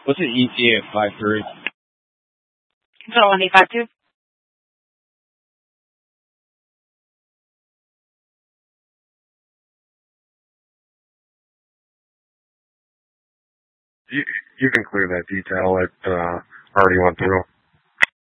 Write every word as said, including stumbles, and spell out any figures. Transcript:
What's an E T A of five three? Control one eight five two. You, you can clear that detail. It uh, already went through.